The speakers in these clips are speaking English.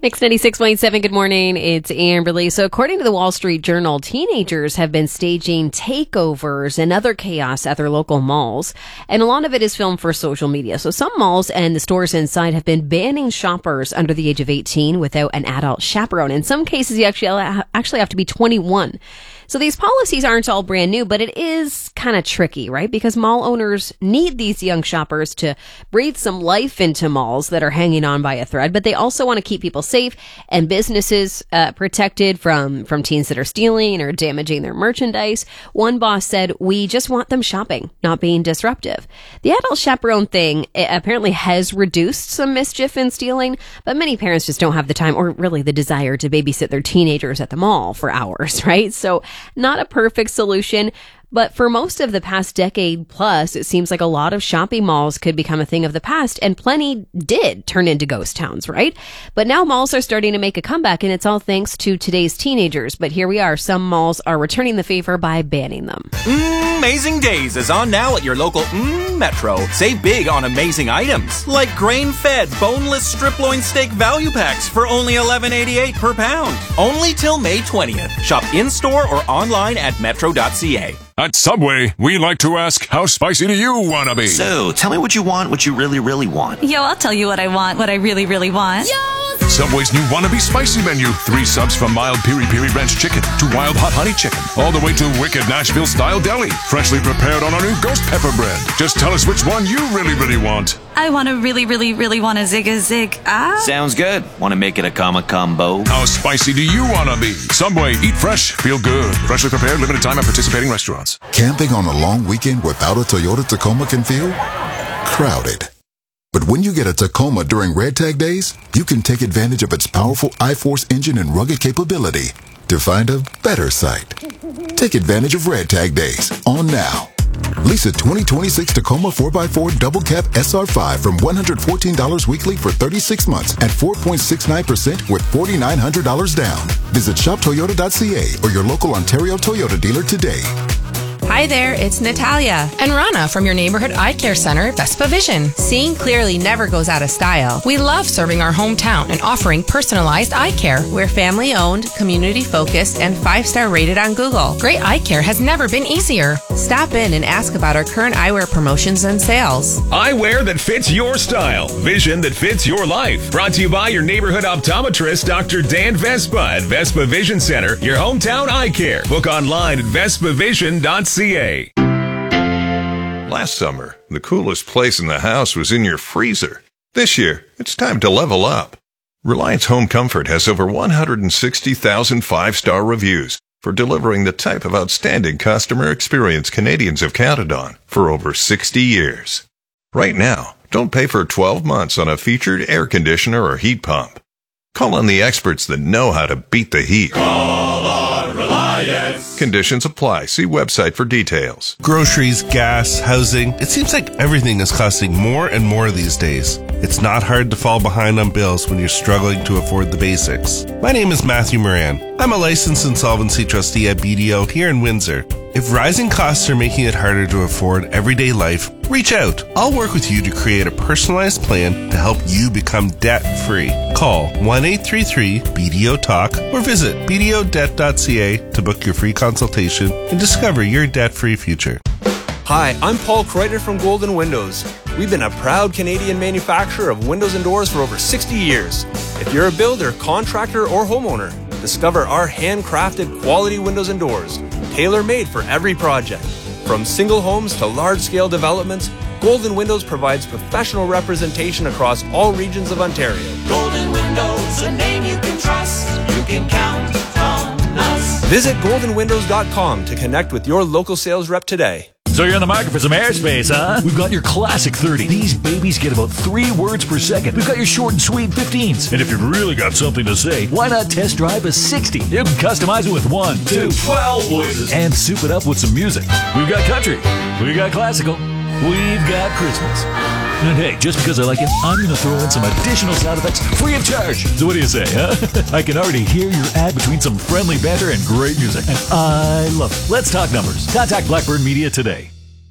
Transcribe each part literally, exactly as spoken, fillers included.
Mix ninety-six point seven, good morning. It's Amberly. So according to the Wall Street Journal, teenagers have been staging takeovers and other chaos at their local malls. And a lot of it is filmed for social media. So some malls and the stores inside have been banning shoppers under the age of eighteen without an adult chaperone. In some cases, you actually actually have to be twenty-one. So these policies aren't all brand new, but it is kind of tricky, right? Because mall owners need these young shoppers to breathe some life into malls that are hanging on by a thread, but they also want to keep people safe and businesses uh, protected from, from teens that are stealing or damaging their merchandise. One boss said, "We just want them shopping, not being disruptive." The adult chaperone thing apparently has reduced some mischief in stealing, but many parents just don't have the time or really the desire to babysit their teenagers at the mall for hours, right? So not a perfect solution, but for most of the past decade plus, it seems like a lot of shopping malls could become a thing of the past, and plenty did turn into ghost towns, right? But now malls are starting to make a comeback, and it's all thanks to today's teenagers. But here we are. Some malls are returning the favor by banning them. Mm, Amazing Days is on now at your local mm, Metro. Save big on amazing items, like grain-fed, boneless strip loin steak value packs for only eleven eighty-eight per pound. Only till May twentieth. Shop in-store or online at metro dot c a. At Subway, we like to ask, how spicy do you want to be? So, tell me what you want, what you really, really want. Yo, I'll tell you what I want, what I really, really want. Yo! Subway's new Wannabe Spicy menu. Three subs from mild piri-piri ranch chicken to wild hot honey chicken, all the way to wicked Nashville-style deli. Freshly prepared on our new ghost pepper bread. Just tell us which one you really, really want. I want to really, really, really want a zig a zig. Ah. Sounds good. Want to make it a comma combo? How spicy do you want to be? Subway, eat fresh, feel good. Freshly prepared, limited time at participating restaurants. Camping on a long weekend without a Toyota Tacoma can feel crowded. But when you get a Tacoma during Red Tag Days, you can take advantage of its powerful I-Force engine and rugged capability to find a better site. Take advantage of Red Tag Days on now. Lease a twenty twenty-six Tacoma four by four Double Cab S R five from one hundred fourteen dollars weekly for thirty-six months at four point six nine percent with four thousand nine hundred dollars down. Visit shop toyota dot c a or your local Ontario Toyota dealer today. Hi there, it's Natalia and Rana from your neighborhood eye care center, Vespa Vision. Seeing clearly never goes out of style. We love serving our hometown and offering personalized eye care. We're family-owned, community-focused, and five-star rated on Google. Great eye care has never been easier. Stop in and ask about our current eyewear promotions and sales. Eyewear that fits your style. Vision that fits your life. Brought to you by your neighborhood optometrist, Doctor Dan Vespa at Vespa Vision Center, your hometown eye care. Book online at vespa vision dot c a. Last summer, the coolest place in the house was in your freezer. This year, it's time to level up. Reliance Home Comfort has over one hundred sixty thousand five-star reviews for delivering the type of outstanding customer experience Canadians have counted on for over sixty years. Right now, don't pay for twelve months on a featured air conditioner or heat pump. Call on the experts that know how to beat the heat. Call on Reliance. Conditions apply. See website for details. Groceries, gas, housing. It seems like everything is costing more and more these days. It's not hard to fall behind on bills when you're struggling to afford the basics. My name is Matthew Moran. I'm a licensed insolvency trustee at B D O here in Windsor. If rising costs are making it harder to afford everyday life, reach out. I'll work with you to create a personalized plan to help you become debt-free. Call one eight three three B D O talk or visit b d o debt dot c a to book your free consultation and discover your debt-free future. Hi, I'm Paul Kreuter from Golden Windows. We've been a proud Canadian manufacturer of windows and doors for over sixty years. If you're a builder, contractor, or homeowner, discover our handcrafted quality windows and doors, tailor-made for every project. From single homes to large-scale developments, Golden Windows provides professional representation across all regions of Ontario. Golden Windows, a name you can trust. You can count on us. Visit golden windows dot com to connect with your local sales rep today. So you're in the market for some airspace, huh? We've got your classic thirty. These babies get about three words per second. We've got your short and sweet fifteens. And if you've really got something to say, why not test drive a sixty? You can customize it with one, two, twelve voices. And soup it up with some music. We've got country. We've got classical. We've got Christmas. And hey, just because I like it, I'm going to throw in some additional sound effects free of charge. So what do you say, huh? I can already hear your ad between some friendly banter and great music. And I love it. Let's talk numbers. Contact Blackbird Media today.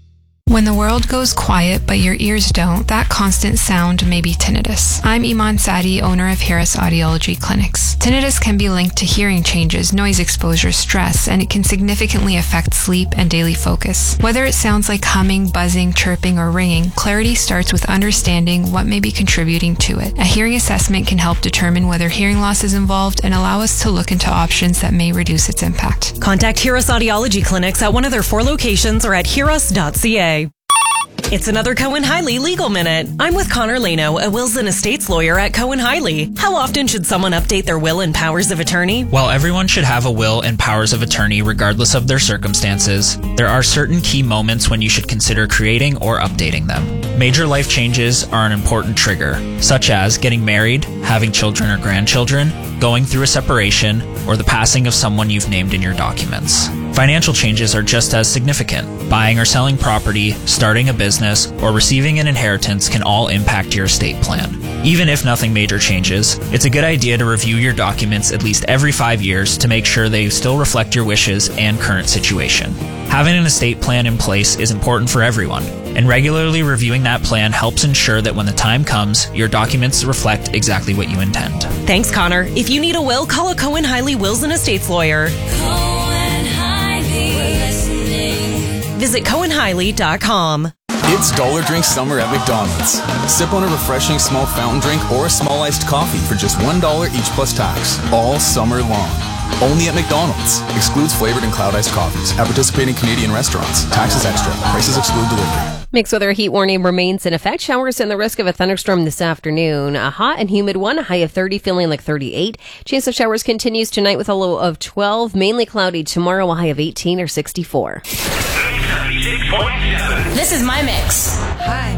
When the world goes quiet but your ears don't, that constant sound may be tinnitus. I'm Iman Sadi, owner of Harris Audiology Clinics. Tinnitus can be linked to hearing changes, noise exposure, stress, and it can significantly affect sleep and daily focus. Whether it sounds like humming, buzzing, chirping, or ringing, clarity starts with understanding what may be contributing to it. A hearing assessment can help determine whether hearing loss is involved and allow us to look into options that may reduce its impact. Contact Harris Audiology Clinics at one of their four locations or at harris dot c a. It's another Cohen-Hiley Legal Minute. I'm with Connor Leno, a wills and estates lawyer at Cohen-Hiley. How often should someone update their will and powers of attorney? While everyone should have a will and powers of attorney regardless of their circumstances, there are certain key moments when you should consider creating or updating them. Major life changes are an important trigger, such as getting married, having children or grandchildren, going through a separation, or the passing of someone you've named in your documents. Financial changes are just as significant. Buying or selling property, starting a business, or receiving an inheritance can all impact your estate plan. Even if nothing major changes, it's a good idea to review your documents at least every five years to make sure they still reflect your wishes and current situation. Having an estate plan in place is important for everyone, and regularly reviewing that plan helps ensure that when the time comes, your documents reflect exactly what you intend. Thanks, Connor. If you need a will, call a Cohen-Hiley Wills and Estates lawyer. Visit Cohen Hiley dot com. It's Dollar Drink Summer at McDonald's. Sip on a refreshing small fountain drink or a small iced coffee for just one dollar each plus tax, all summer long. Only at McDonald's. Excludes flavored and cloud iced coffees at participating Canadian restaurants. Taxes extra. Prices exclude delivery. Mixed weather heat warning remains in effect. Showers and the risk of a thunderstorm this afternoon. A hot and humid one, a high of thirty, feeling like thirty-eight. Chance of showers continues tonight with a low of twelve. Mainly cloudy tomorrow, a high of eighteen or sixty-four. This is my mix. Hi.